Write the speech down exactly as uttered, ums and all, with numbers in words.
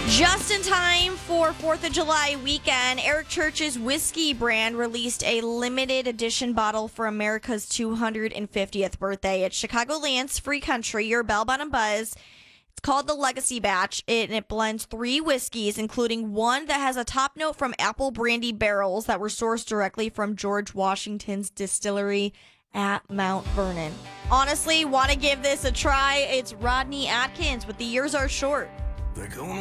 Just in time for fourth of July weekend, Eric Church's whiskey brand released a limited edition bottle for America's two hundred fiftieth birthday. It's Chicagoland's Free Country, your Bell Bottom Buzz. It's called the Legacy Batch, and it blends three whiskeys, including one that has a top note from apple brandy barrels that were sourced directly from George Washington's distillery at Mount Vernon. Honestly, want to give this a try? It's Rodney Atkins with The Years Are Short. They're going